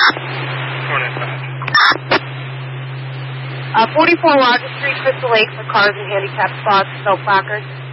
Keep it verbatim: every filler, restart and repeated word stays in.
Uh, forty-four Rogers Street, Crystal Lake for cars and handicap spots, no placards.